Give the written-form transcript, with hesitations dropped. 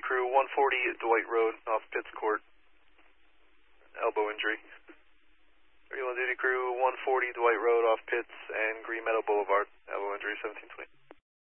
crew 140 Dwight Road off Pitts Court. Elbow injury. 31 duty crew 140 Dwight Road off Pitts and Green Meadow Boulevard. Elbow injury 1720.